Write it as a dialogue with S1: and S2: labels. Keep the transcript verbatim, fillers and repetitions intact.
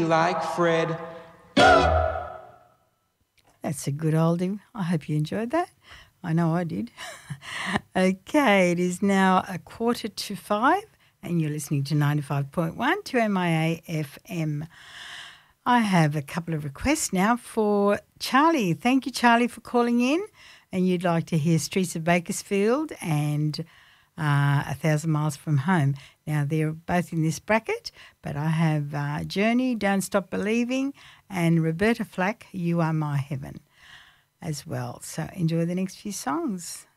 S1: Like Fred.
S2: That's a good oldie. I hope you enjoyed that. I know I did. Okay, it is now a quarter to five and you're listening to ninety-five point one to M I A F M. I have a couple of requests now for Charlie. Thank you, Charlie, for calling in. And you'd like to hear Streets of Bakersfield and uh, A Thousand Miles from Home. Now, they're both in this bracket, but I have uh, Journey, Don't Stop Believing, and Roberta Flack, You Are My Heaven as well. So enjoy the next few songs.